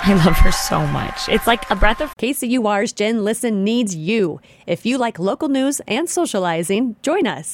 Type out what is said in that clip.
I love her so much. It's like a breath of... KCUR's Jen Listen needs you. If you like local news and socializing, join us.